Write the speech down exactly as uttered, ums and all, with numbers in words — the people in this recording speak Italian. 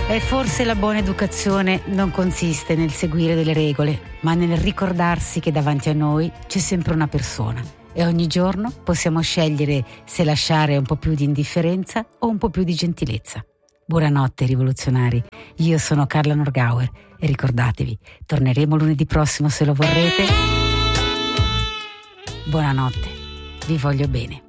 E forse la buona educazione non consiste nel seguire delle regole, ma nel ricordarsi che davanti a noi c'è sempre una persona e ogni giorno possiamo scegliere se lasciare un po' più di indifferenza o un po' più di gentilezza. Buonanotte rivoluzionari, io sono Carla Norgauer e ricordatevi, torneremo lunedì prossimo se lo vorrete. Buonanotte, vi voglio bene.